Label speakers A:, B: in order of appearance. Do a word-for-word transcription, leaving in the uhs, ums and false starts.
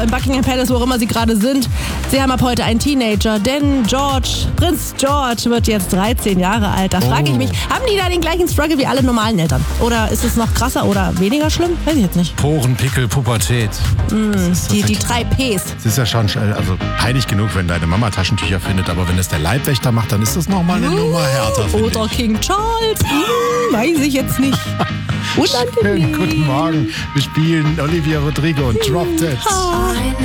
A: Im Buckingham Palace, wo auch immer sie gerade sind. Sie haben ab heute einen Teenager, denn George, Prinz George wird jetzt dreizehn Jahre alt. Da frage ich mich, haben die da den gleichen Struggle wie alle normalen Eltern? Oder ist es noch krasser oder weniger schlimm? Weiß ich jetzt nicht.
B: Poren, Pickel, Pubertät.
A: Mm, die, die drei Ps.
B: Es ist ja schon schnell, also peinlich genug, wenn deine Mama Taschentücher findet, aber wenn es der Leibwächter macht, dann ist das nochmal eine uh, Nummer härter, finde
A: Oder
B: ich.
A: King Charles. Hm, weiß ich jetzt nicht.
B: Schönen guten Morgen. Wir spielen Olivia Rodrigo und Drop Dead.